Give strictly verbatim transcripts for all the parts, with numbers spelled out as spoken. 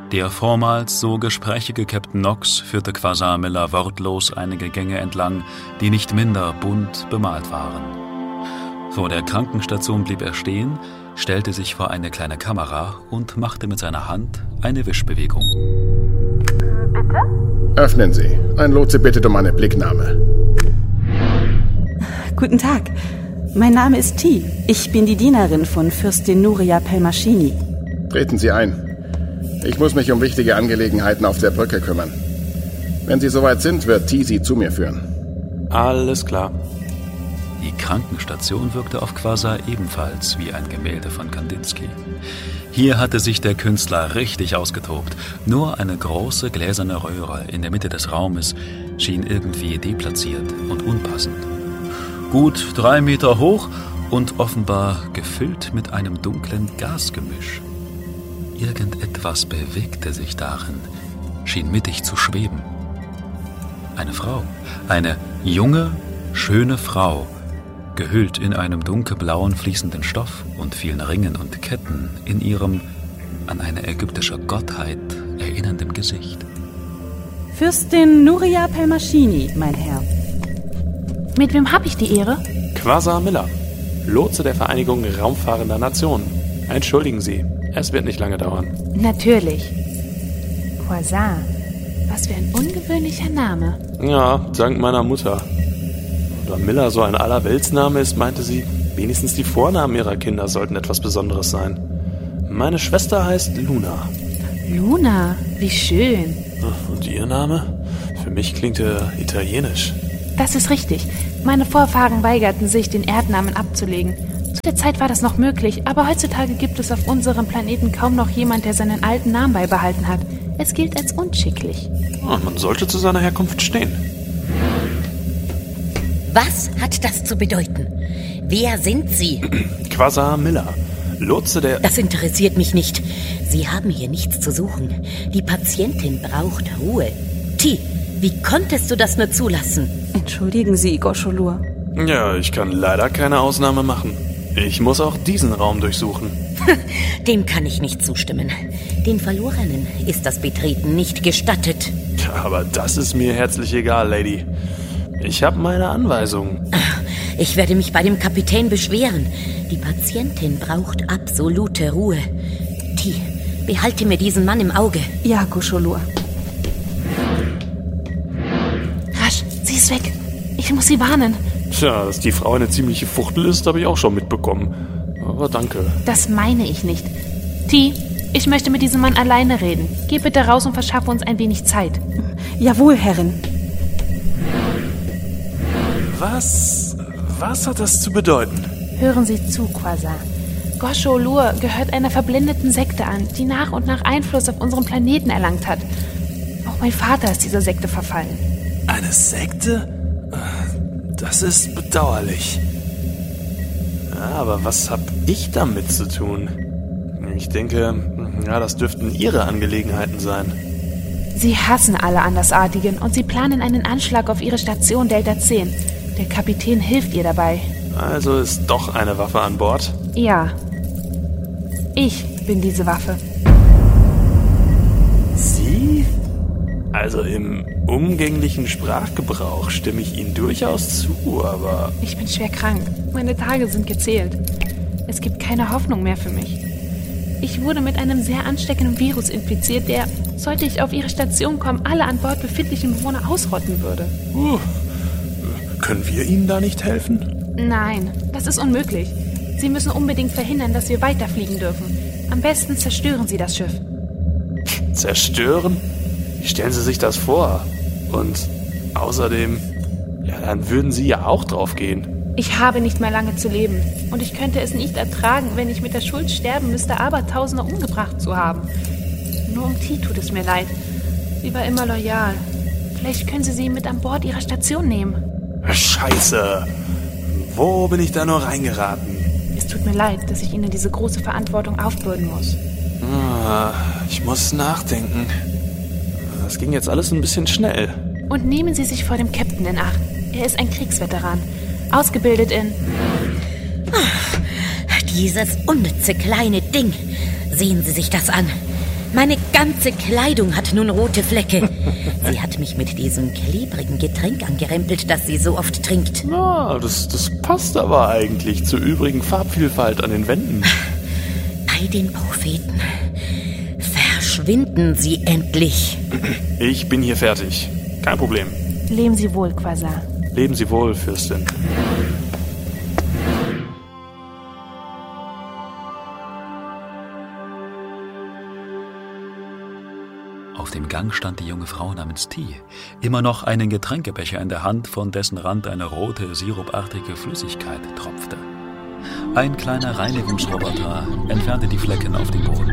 Der vormals so gesprächige Captain Knox führte Quasar Miller wortlos einige Gänge entlang, die nicht minder bunt bemalt waren. Vor der Krankenstation blieb er stehen, stellte sich vor eine kleine Kamera und machte mit seiner Hand eine Wischbewegung. Bitte? Öffnen Sie. Ein Lotse bittet um eine Blicknahme. Guten Tag. Mein Name ist T. Ich bin die Dienerin von Fürstin Nuria Pelmaschini. Treten Sie ein. Ich muss mich um wichtige Angelegenheiten auf der Brücke kümmern. Wenn Sie soweit sind, wird T Sie zu mir führen. Alles klar. Die Krankenstation wirkte auf Quasar ebenfalls wie ein Gemälde von Kandinsky. Hier hatte sich der Künstler richtig ausgetobt. Nur eine große gläserne Röhre in der Mitte des Raumes schien irgendwie deplatziert und unpassend. Gut drei Meter hoch und offenbar gefüllt mit einem dunklen Gasgemisch. Irgendetwas bewegte sich darin, schien mittig zu schweben. Eine Frau, eine junge, schöne Frau, gehüllt in einem dunkelblauen fließenden Stoff und vielen Ringen und Ketten in ihrem an eine ägyptische Gottheit erinnerndem Gesicht. Fürstin Nuria Pelmaschini, mein Herr. Mit wem habe ich die Ehre? Quasar Miller, Lotse der Vereinigung Raumfahrender Nationen. Entschuldigen Sie, es wird nicht lange dauern. Natürlich. Quasar, was für ein ungewöhnlicher Name. Ja, dank meiner Mutter. Da Miller so ein Allerweltsname ist, meinte sie, wenigstens die Vornamen ihrer Kinder sollten etwas Besonderes sein. Meine Schwester heißt Luna. Luna, wie schön. Und Ihr Name? Für mich klingt er italienisch. Das ist richtig. Meine Vorfahren weigerten sich, den Erdnamen abzulegen. Zu der Zeit war das noch möglich, aber heutzutage gibt es auf unserem Planeten kaum noch jemand, der seinen alten Namen beibehalten hat. Es gilt als unschicklich. Oh, man sollte zu seiner Herkunft stehen. Was hat das zu bedeuten? Wer sind Sie? Quasar Miller, Lotse der... Das interessiert mich nicht. Sie haben hier nichts zu suchen. Die Patientin braucht Ruhe. T, wie konntest du das nur zulassen? Entschuldigen Sie, Gosholur. Ja, ich kann leider keine Ausnahme machen. Ich muss auch diesen Raum durchsuchen. Dem kann ich nicht zustimmen. Den Verlorenen ist das Betreten nicht gestattet. Aber das ist mir herzlich egal, Lady. Ich habe meine Anweisungen. Ich werde mich bei dem Kapitän beschweren. Die Patientin braucht absolute Ruhe. T, behalte mir diesen Mann im Auge. Ja, Gosholur. Rasch, sie ist weg. Ich muss sie warnen. Tja, dass die Frau eine ziemliche Fuchtel ist, habe ich auch schon mitbekommen. Aber danke. Das meine ich nicht. T, ich möchte mit diesem Mann alleine reden. Geh bitte raus und verschaffe uns ein wenig Zeit. Jawohl, Herrin. Was? Was hat das zu bedeuten? Hören Sie zu, Quasar. Gosholur gehört einer verblendeten Sekte an, die nach und nach Einfluss auf unseren Planeten erlangt hat. Auch mein Vater ist dieser Sekte verfallen. Eine Sekte? Das ist bedauerlich. Aber was hab ich damit zu tun? Ich denke, ja, das dürften Ihre Angelegenheiten sein. Sie hassen alle Andersartigen und sie planen einen Anschlag auf ihre Station Delta zehn. Der Kapitän hilft ihr dabei. Also ist doch eine Waffe an Bord? Ja. Ich bin diese Waffe. Sie? Also im umgänglichen Sprachgebrauch stimme ich Ihnen durchaus zu, aber... Ich bin schwer krank. Meine Tage sind gezählt. Es gibt keine Hoffnung mehr für mich. Ich wurde mit einem sehr ansteckenden Virus infiziert, der, sollte ich auf Ihre Station kommen, alle an Bord befindlichen Bewohner ausrotten würde. Uh, können wir Ihnen da nicht helfen? Nein, das ist unmöglich. Sie müssen unbedingt verhindern, dass wir weiterfliegen dürfen. Am besten zerstören Sie das Schiff. Zerstören? Wie stellen Sie sich das vor? Und außerdem, ja, dann würden Sie ja auch drauf gehen. Ich habe nicht mehr lange zu leben. Und ich könnte es nicht ertragen, wenn ich mit der Schuld sterben müsste, Abertausende umgebracht zu haben. Nur um T tut es mir leid. Sie war immer loyal. Vielleicht können Sie sie mit an Bord Ihrer Station nehmen. Scheiße! Wo bin ich da nur reingeraten? Es tut mir leid, dass ich Ihnen diese große Verantwortung aufbürden muss. Ah, ich muss nachdenken. Das ging jetzt alles ein bisschen schnell. Und nehmen Sie sich vor dem Captain in Acht. Er ist ein Kriegsveteran. Ausgebildet in... Ach, dieses unnütze kleine Ding. Sehen Sie sich das an. Meine ganze Kleidung hat nun rote Flecke. Sie hat mich mit diesem klebrigen Getränk angerempelt, das sie so oft trinkt. Na, das, das passt aber eigentlich zur übrigen Farbvielfalt an den Wänden. Bei den Propheten. Verschwinden Sie endlich. Ich bin hier fertig. Kein Problem. Leben Sie wohl, Quasar. Leben Sie wohl, Fürstin. Auf dem Gang stand die junge Frau namens T, immer noch einen Getränkebecher in der Hand, von dessen Rand eine rote, sirupartige Flüssigkeit tropfte. Ein kleiner Reinigungsroboter entfernte die Flecken auf dem Boden.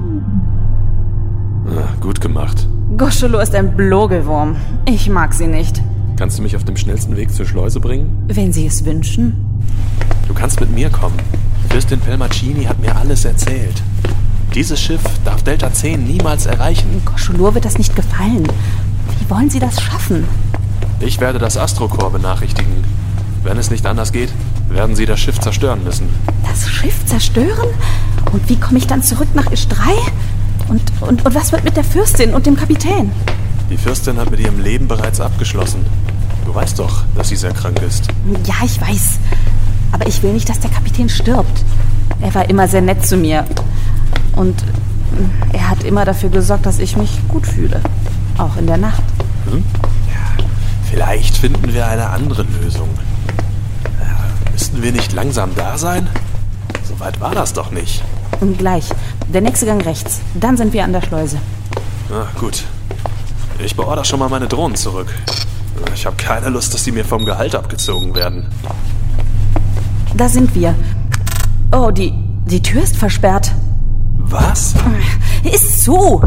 Ah, gut gemacht. Goscholo ist ein Blogelwurm. Ich mag sie nicht. Kannst du mich auf dem schnellsten Weg zur Schleuse bringen? Wenn Sie es wünschen. Du kannst mit mir kommen. Fürstin Pelmacini hat mir alles erzählt. Dieses Schiff darf Delta zehn niemals erreichen. Goscholo wird das nicht gefallen. Wie wollen Sie das schaffen? Ich werde das Astrokorps benachrichtigen. Wenn es nicht anders geht, werden sie das Schiff zerstören müssen. Das Schiff zerstören? Und wie komme ich dann zurück nach Istrei? Und, und, und was wird mit der Fürstin und dem Kapitän? Die Fürstin hat mit ihrem Leben bereits abgeschlossen. Du weißt doch, dass sie sehr krank ist. Ja, ich weiß. Aber ich will nicht, dass der Kapitän stirbt. Er war immer sehr nett zu mir. Und er hat immer dafür gesorgt, dass ich mich gut fühle. Auch in der Nacht. Hm? Ja, vielleicht finden wir eine andere Lösung. Ja, müssten wir nicht langsam da sein? So weit war das doch nicht. Und gleich. Der nächste Gang rechts. Dann sind wir an der Schleuse. Na gut. Ich beordere schon mal meine Drohnen zurück. Ich habe keine Lust, dass die mir vom Gehalt abgezogen werden. Da sind wir. Oh, die, die Tür ist versperrt. Was? Ist zu!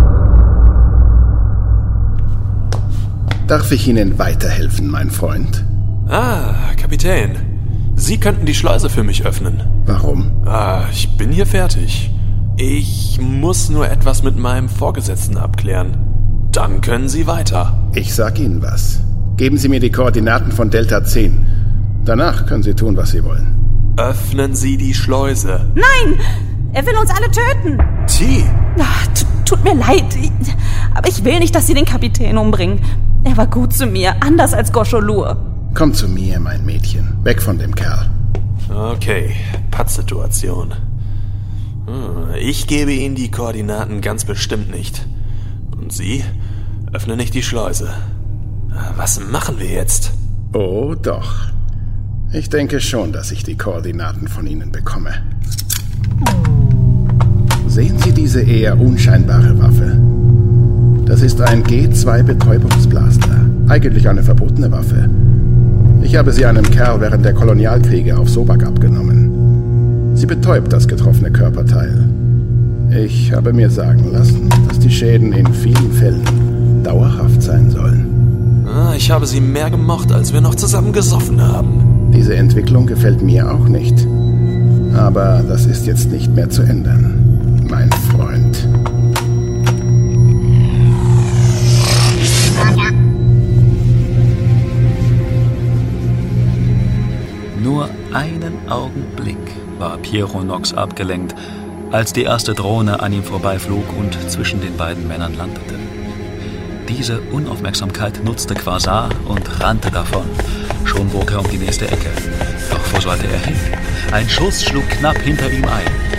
Darf ich Ihnen weiterhelfen, mein Freund? Ah, Kapitän. Sie könnten die Schleuse für mich öffnen. Warum? Ah, ich bin hier fertig. Ich muss nur etwas mit meinem Vorgesetzten abklären. Dann können Sie weiter. Ich sag Ihnen was. Geben Sie mir die Koordinaten von Delta zehn. Danach können Sie tun, was Sie wollen. Öffnen Sie die Schleuse. Nein! Er will uns alle töten! T! Ach, t- tut mir leid. Ich, aber ich will nicht, dass Sie den Kapitän umbringen. Er war gut zu mir, anders als Goscholur. Komm zu mir, mein Mädchen. Weg von dem Kerl. Okay, Pattsituation. Hm, ich gebe Ihnen die Koordinaten ganz bestimmt nicht. Und Sie öffnen nicht die Schleuse. Was machen wir jetzt? Oh, doch. Ich denke schon, dass ich die Koordinaten von Ihnen bekomme. Sehen Sie diese eher unscheinbare Waffe? Das ist ein G zwei Betäubungsblaster. Eigentlich eine verbotene Waffe. Ich habe sie einem Kerl während der Kolonialkriege auf Sobak abgenommen. Sie betäubt das getroffene Körperteil. Ich habe mir sagen lassen, dass die Schäden in vielen Fällen dauerhaft sein sollen. Ah, ich habe sie mehr gemocht, als wir noch zusammen gesoffen haben. Diese Entwicklung gefällt mir auch nicht. Aber das ist jetzt nicht mehr zu ändern, mein Freund. Nur einen Augenblick war Piero Nox abgelenkt, als die erste Drohne an ihm vorbeiflog und zwischen den beiden Männern landete. Diese Unaufmerksamkeit nutzte Quasar und rannte davon. Schon bog er um die nächste Ecke. Doch wo sollte er hin? Ein Schuss schlug knapp hinter ihm ein.